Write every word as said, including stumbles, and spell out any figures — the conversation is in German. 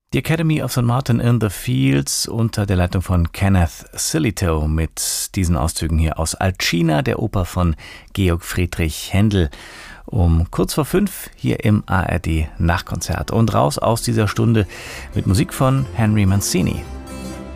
Die Academy of Sankt Martin in the Fields unter der Leitung von Kenneth Sillitoe mit diesen Auszügen hier aus Alcina, der Oper von Georg Friedrich Händel. Um kurz vor fünf hier im A R D Nachtkonzert. Und raus aus dieser Stunde mit Musik von Henry Mancini.